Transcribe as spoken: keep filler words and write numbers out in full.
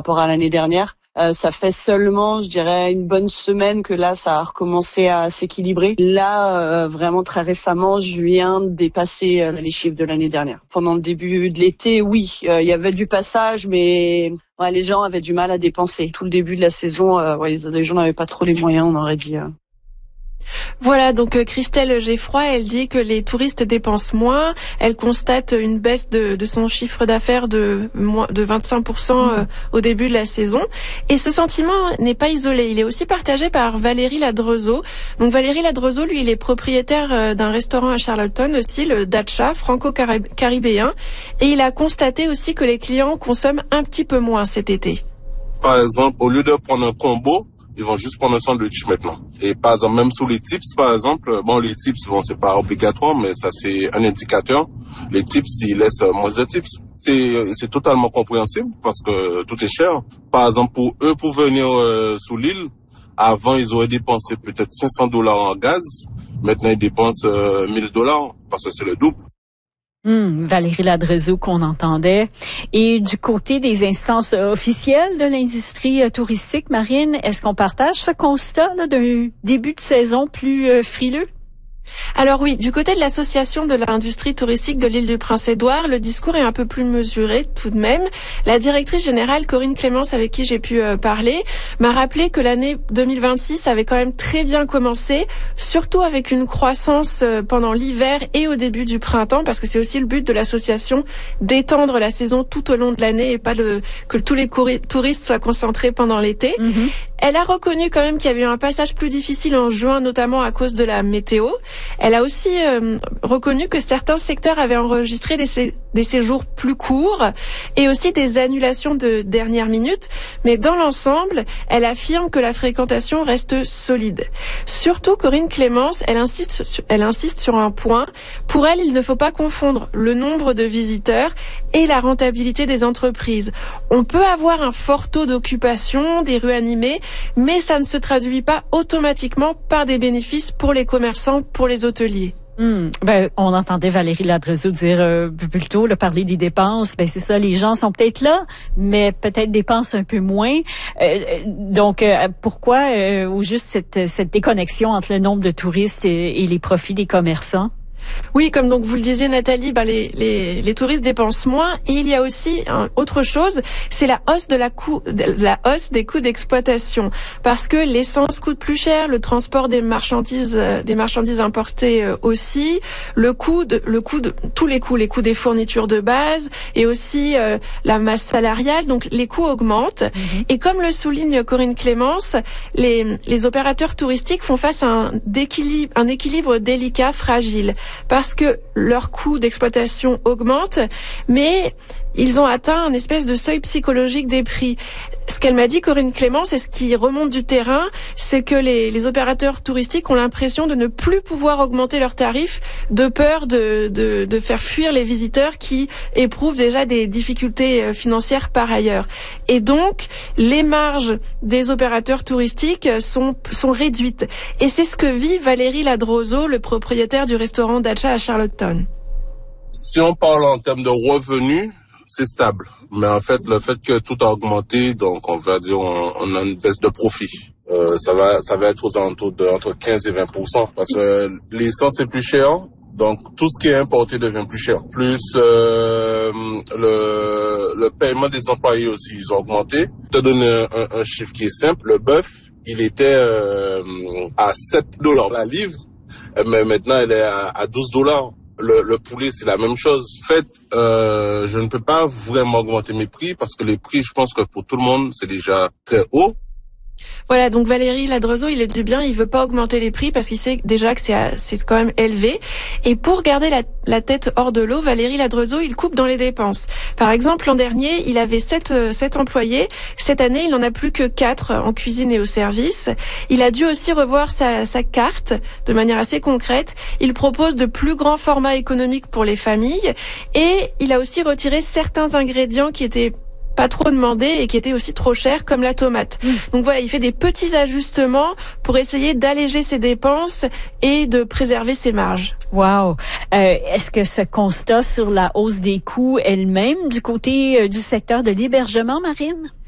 rapport à l'année dernière. Euh, ça fait seulement, je dirais, une bonne semaine que là, ça a recommencé à s'équilibrer. Là, euh, vraiment très récemment, je viens de dépasser euh, les chiffres de l'année dernière. Pendant le début de l'été, oui, euh, il y avait du passage, mais ouais, les gens avaient du mal à dépenser. Tout le début de la saison, euh, ouais, les gens n'avaient pas trop les moyens, on aurait dit. Euh. Voilà, donc euh, Christelle Geffroy, elle dit que les touristes dépensent moins. Elle constate une baisse de, de son chiffre d'affaires de, de vingt-cinq pour cent euh, au début de la saison. Et ce sentiment n'est pas isolé. Il est aussi partagé par Valérie Ladrezeau. Donc Valérie Ladrezeau, lui, il est propriétaire euh, d'un restaurant à Charlottetown aussi, le Dacha, franco-caribéen. Et il a constaté aussi que les clients consomment un petit peu moins cet été. Par exemple, au lieu de prendre un combo, ils vont juste prendre un sandwich maintenant. Et par exemple, même sous les tips, par exemple, bon, les tips, bon, c'est pas obligatoire, mais ça, c'est un indicateur. Les tips, ils laissent moins de tips. C'est, c'est totalement compréhensible parce que tout est cher. Par exemple, pour eux, pour venir euh, sous l'île, avant, ils auraient dépensé peut-être cinq cents dollars en gaz. Maintenant, ils dépensent euh, mille dollars parce que c'est le double. Hum, Valérie Ladrezeau qu'on entendait. Et du côté des instances officielles de l'industrie euh, touristique, Marine, est-ce qu'on partage ce constat là, d'un début de saison plus euh, frileux? Alors oui, du côté de l'association de l'industrie touristique de l'île du Prince-Édouard, le discours est un peu plus mesuré tout de même. La directrice générale Corinne Clémence, avec qui j'ai pu euh, parler, m'a rappelé que l'année deux mille vingt-six avait quand même très bien commencé, surtout avec une croissance euh, pendant l'hiver et au début du printemps, parce que c'est aussi le but de l'association d'étendre la saison tout au long de l'année et pas le, que tous les couri- touristes soient concentrés pendant l'été. Mm-hmm. Elle a reconnu quand même qu'il y avait eu un passage plus difficile en juin, notamment à cause de la météo. Elle a aussi euh, reconnu que certains secteurs avaient enregistré des, sé- des séjours plus courts et aussi des annulations de dernière minute. Mais dans l'ensemble, elle affirme que la fréquentation reste solide. Surtout, Corinne Clémence, elle insiste, sur, elle insiste sur un point. Pour elle, il ne faut pas confondre le nombre de visiteurs et la rentabilité des entreprises. On peut avoir un fort taux d'occupation, des rues animées, mais ça ne se traduit pas automatiquement par des bénéfices pour les commerçants, pour les hôteliers. Hum, ben, on entendait Valérie Ladrezeau dire euh, plus tôt, là, parler des dépenses. Ben c'est ça, les gens sont peut-être là, mais peut-être dépensent un peu moins. Euh, donc euh, pourquoi euh, ou juste cette, cette déconnexion entre le nombre de touristes et, et les profits des commerçants? Oui, comme donc vous le disiez Nathalie, bah les, les, les touristes dépensent moins. Et il y a aussi hein, autre chose, c'est la hausse de la coût, de la hausse des coûts d'exploitation, parce que l'essence coûte plus cher, le transport des marchandises, euh, des marchandises importées euh, aussi, le coût de, le coût de tous les coûts, les coûts des fournitures de base et aussi euh, la masse salariale. Donc les coûts augmentent. Mm-hmm. Et comme le souligne Corinne Clémence, les, les opérateurs touristiques font face à un, d'équilibre, un équilibre délicat, fragile. Parce que leurs coûts d'exploitation augmentent, mais ils ont atteint un espèce de seuil psychologique des prix. Ce qu'elle m'a dit, Corinne Clémence, et ce qui remonte du terrain, c'est que les, les opérateurs touristiques ont l'impression de ne plus pouvoir augmenter leurs tarifs de peur de, de, de faire fuir les visiteurs qui éprouvent déjà des difficultés financières par ailleurs. Et donc, les marges des opérateurs touristiques sont, sont réduites. Et c'est ce que vit Valérie Ladrezeau, le propriétaire du restaurant Dacha à Charlottetown. Si on parle en termes de revenus, c'est stable. Mais en fait, le fait que tout a augmenté, donc on va dire on, on a une baisse de profit. Euh, ça va ça va être aux alentours de entre quinze et vingt pour cent parce que l'essence est plus chère. Donc tout ce qui est importé devient plus cher. Plus euh, le, le paiement des employés aussi, ils ont augmenté. Je te donne un, un, un chiffre qui est simple. Le bœuf, il était euh, à sept dollars la livre, mais maintenant il est à, à douze dollars. Le, le poulet, c'est la même chose. En fait, euh, je ne peux pas vraiment augmenter mes prix parce que les prix, je pense que pour tout le monde, c'est déjà très haut. Voilà, donc Valérie Ladrezeau, il est du bien, il veut pas augmenter les prix parce qu'il sait déjà que c'est, c'est quand même élevé. Et pour garder la, la tête hors de l'eau, Valérie Ladrezeau, il coupe dans les dépenses. Par exemple, l'an dernier, il avait sept, sept employés. Cette année, il n'en a plus que quatre en cuisine et au service. Il a dû aussi revoir sa, sa carte de manière assez concrète. Il propose de plus grands formats économiques pour les familles et il a aussi retiré certains ingrédients qui étaient pas trop demandé et qui était aussi trop cher, comme la tomate. Mmh. Donc voilà, il fait des petits ajustements pour essayer d'alléger ses dépenses et de préserver ses marges. Wow. Euh, est-ce que ce constat sur la hausse des coûts est le même du côté euh, du secteur de l'hébergement, Marine?